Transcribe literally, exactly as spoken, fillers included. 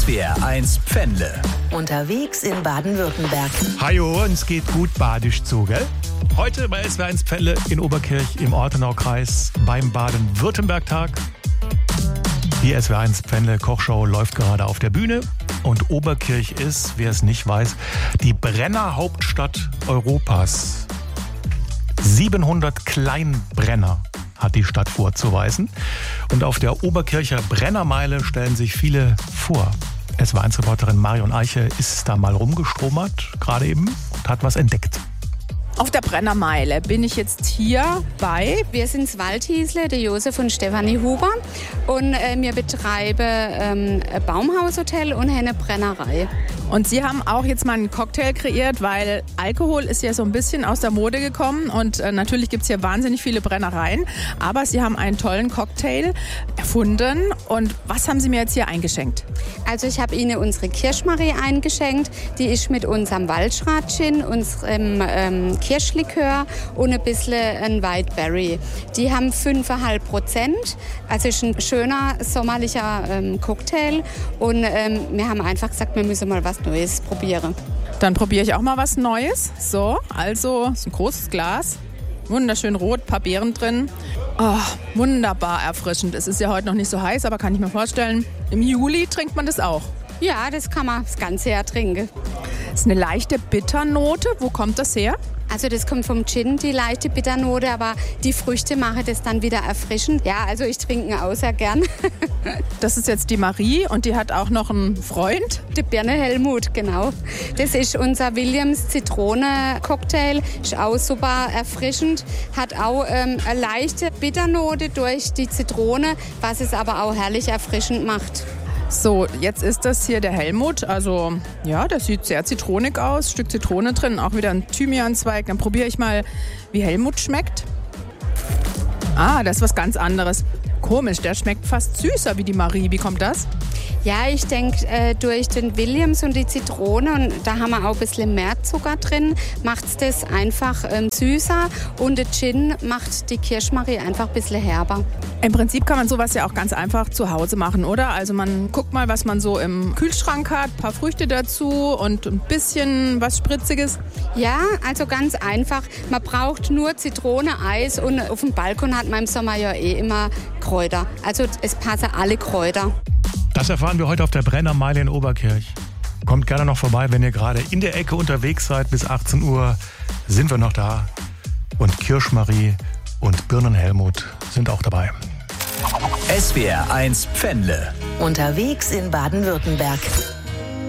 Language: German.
S W R eins Pfändle. Unterwegs in Baden-Württemberg. Hajo, uns geht gut badisch zu, gell? Heute bei S W R eins Pfändle in Oberkirch im Ortenaukreis beim Baden-Württemberg-Tag. Die S W R eins Pfändle Kochshow läuft gerade auf der Bühne. Und Oberkirch ist, wer es nicht weiß, die Brennerhauptstadt Europas. siebenhundert Kleinbrenner hat die Stadt vorzuweisen. Und auf der Oberkircher Brennermeile stellen sich viele vor. S W R eins Reporterin Marion Eiche ist da mal rumgestromert, gerade eben, und hat was entdeckt. Auf der Brennermeile bin ich jetzt hier bei... Wir sind das Waldhiesle, der Josef und Stefanie Huber. Und äh, wir betreiben ähm, ein Baumhaushotel und eine Brennerei. Und Sie haben auch jetzt mal einen Cocktail kreiert, weil Alkohol ist ja so ein bisschen aus der Mode gekommen. Und äh, natürlich gibt es hier wahnsinnig viele Brennereien. Aber Sie haben einen tollen Cocktail erfunden. Und was haben Sie mir jetzt hier eingeschenkt? Also ich habe Ihnen unsere Kirschmarie eingeschenkt. Die ist mit unserem Waldschrat-Gin, unserem ähm, Kirschlikör und ein bisschen ein White Berry. Die haben fünf Komma fünf Prozent. Also ist ein schöner sommerlicher ähm, Cocktail. Und ähm, wir haben einfach gesagt, wir müssen mal was Neues probieren. Dann probiere ich auch mal was Neues. So, also ist ein großes Glas. Wunderschön rot, ein paar Beeren drin. Oh, wunderbar erfrischend. Es ist ja heute noch nicht so heiß, aber kann ich mir vorstellen, im Juli trinkt man das auch. Ja, das kann man das ganze Jahr trinken. Das ist eine leichte Bitternote. Wo kommt das her? Also das kommt vom Gin, die leichte Bitternote, aber die Früchte machen das dann wieder erfrischend. Ja, also ich trinke ihn auch sehr gern. Das ist jetzt die Marie und die hat auch noch einen Freund. Der Birne Helmut, genau. Das ist unser Williams Zitrone-Cocktail. Ist auch super erfrischend. Hat auch ähm, eine leichte Bitternote durch die Zitrone, was es aber auch herrlich erfrischend macht. So, jetzt ist das hier der Helmut. Also, ja, das sieht sehr zitronig aus. Stück Zitrone drin, auch wieder ein Thymianzweig. Dann probiere ich mal, wie Helmut schmeckt. Ah, das ist was ganz anderes. Komisch, der schmeckt fast süßer wie die Marie. Wie kommt das? Ja, ich denke, äh, durch den Williams und die Zitrone, und da haben wir auch ein bisschen mehr Zucker drin, macht es das einfach ähm, süßer. Und der Gin macht die Kirschmarie einfach ein bisschen herber. Im Prinzip kann man sowas ja auch ganz einfach zu Hause machen, oder? Also man guckt mal, was man so im Kühlschrank hat, ein paar Früchte dazu und ein bisschen was Spritziges. Ja, also ganz einfach. Man braucht nur Zitrone, Eis und auf dem Balkon hat man im Sommer ja eh immer Kräuter. Also es passen alle Kräuter. Das erfahren wir heute auf der Brennermeile in Oberkirch. Kommt gerne noch vorbei, wenn ihr gerade in der Ecke unterwegs seid. Bis achtzehn Uhr sind wir noch da. Und Kirschmarie und Birnenhelmut sind auch dabei. S W R eins Pfändle. Unterwegs in Baden-Württemberg.